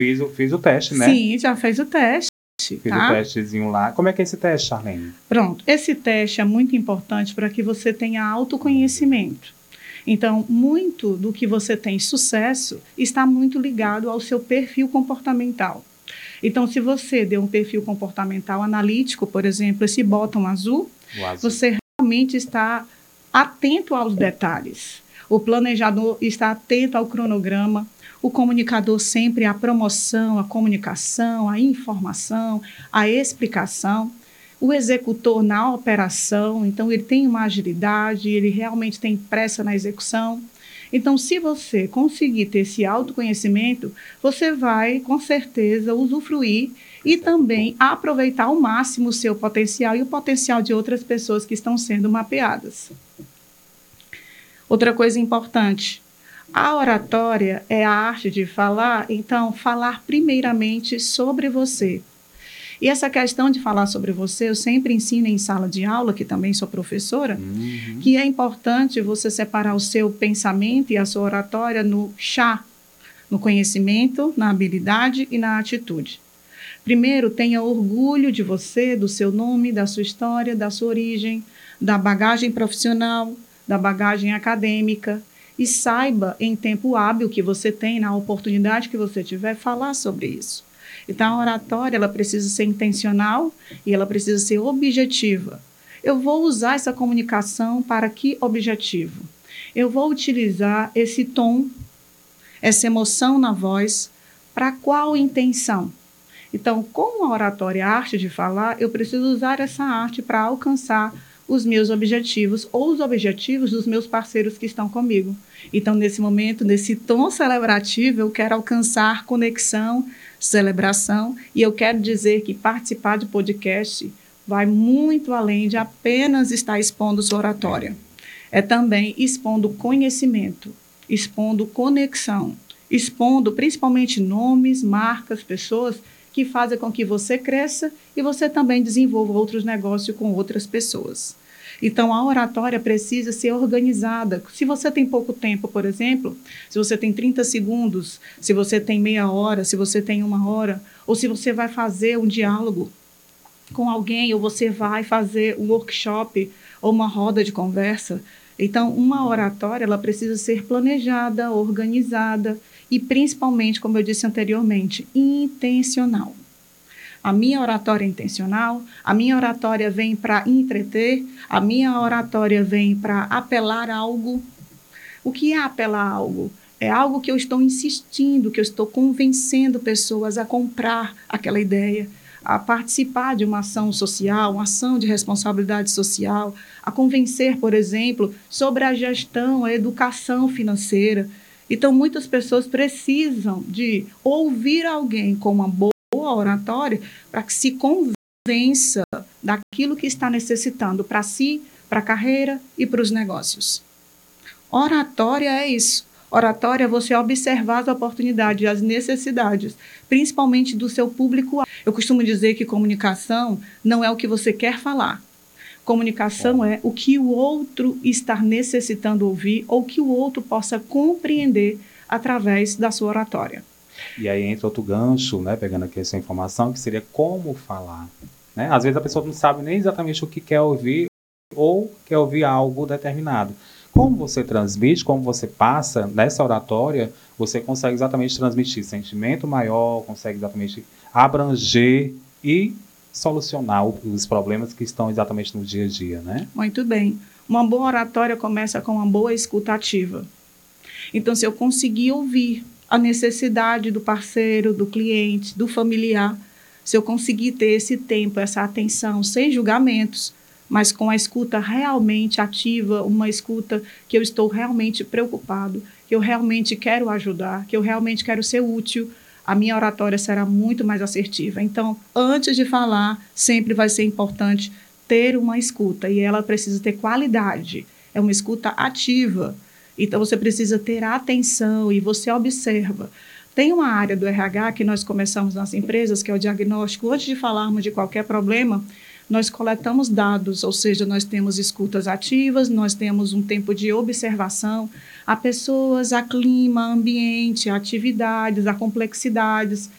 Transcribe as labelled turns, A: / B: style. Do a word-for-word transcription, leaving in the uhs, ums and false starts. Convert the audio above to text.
A: Fiz o, fiz o teste, né?
B: Sim, já fez o teste.
A: Fiz
B: tá?
A: o testezinho lá. Como é que é esse teste, Charlene?
B: Pronto. Esse teste é muito importante para que você tenha autoconhecimento. Então, muito do que você tem sucesso está muito ligado ao seu perfil comportamental. Então, se você deu um perfil comportamental analítico, por exemplo, esse botão azul, azul, você realmente está atento aos detalhes. O planejador está atento ao cronograma, o comunicador sempre à promoção, à comunicação, à informação, à explicação. O executor na operação, então ele tem uma agilidade, ele realmente tem pressa na execução. Então, se você conseguir ter esse autoconhecimento, você vai, com certeza, usufruir e também aproveitar ao máximo o seu potencial e o potencial de outras pessoas que estão sendo mapeadas. Outra coisa importante, a oratória é a arte de falar, então, falar primeiramente sobre você. E essa questão de falar sobre você, eu sempre ensino em sala de aula, que também sou professora, uhum. que é importante você separar o seu pensamento e a sua oratória no chá, no conhecimento, na habilidade e na atitude. Primeiro, tenha orgulho de você, do seu nome, da sua história, da sua origem, da bagagem profissional, da bagagem acadêmica, e saiba, em tempo hábil que você tem, na oportunidade que você tiver, falar sobre isso. Então, a oratória ela precisa ser intencional e ela precisa ser objetiva. Eu vou usar essa comunicação para que objetivo? Eu vou utilizar esse tom, essa emoção na voz, para qual intenção? Então, com a oratória, a arte de falar, eu preciso usar essa arte para alcançar os meus objetivos ou os objetivos dos meus parceiros que estão comigo. Então, nesse momento, nesse tom celebrativo, eu quero alcançar conexão, celebração, e eu quero dizer que participar de podcast vai muito além de apenas estar expondo sua oratória. É também expondo conhecimento, expondo conexão, expondo principalmente nomes, marcas, pessoas que fazem com que você cresça e você também desenvolva outros negócios com outras pessoas. Então, a oratória precisa ser organizada. Se você tem pouco tempo, por exemplo, se você tem trinta segundos, se você tem meia hora, se você tem uma hora, ou se você vai fazer um diálogo com alguém, ou você vai fazer um workshop ou uma roda de conversa, então, uma oratória ela precisa ser planejada, organizada e, principalmente, como eu disse anteriormente, intencional. A minha oratória é intencional, a minha oratória vem para entreter, a minha oratória vem para apelar a algo. O que é apelar a algo? É algo que eu estou insistindo, que eu estou convencendo pessoas a comprar aquela ideia, a participar de uma ação social, uma ação de responsabilidade social, a convencer, por exemplo, sobre a gestão, a educação financeira. Então, muitas pessoas precisam de ouvir alguém com uma boa oratória para que se convença daquilo que está necessitando para si, para a carreira e para os negócios. Oratória é isso. Oratória é você observar as oportunidades, as necessidades, principalmente do seu público. Eu costumo dizer que comunicação não é o que você quer falar. Comunicação é o que o outro está necessitando ouvir ou que o outro possa compreender através da sua oratória.
A: E aí entra outro gancho, né, pegando aqui essa informação, que seria como falar. Né? Às vezes a pessoa não sabe nem exatamente o que quer ouvir ou quer ouvir algo determinado. Como você transmite, como você passa nessa oratória, você consegue exatamente transmitir sentimento maior, consegue exatamente abranger e solucionar os problemas que estão exatamente no dia a dia, né?
B: Muito bem. Uma boa oratória começa com uma boa escuta ativa. Então, se eu conseguir ouvir a necessidade do parceiro, do cliente, do familiar, se eu conseguir ter esse tempo, essa atenção, sem julgamentos, mas com a escuta realmente ativa, uma escuta que eu estou realmente preocupado, que eu realmente quero ajudar, que eu realmente quero ser útil, a minha oratória será muito mais assertiva. Então, antes de falar, sempre vai ser importante ter uma escuta, e ela precisa ter qualidade, é uma escuta ativa. Então, você precisa ter atenção e você observa. Tem uma área do R H que nós começamos nas empresas, que é o diagnóstico. Antes de falarmos de qualquer problema, nós coletamos dados, ou seja, nós temos escutas ativas, nós temos um tempo de observação a pessoas, a clima, a ambiente, a atividades, a complexidades.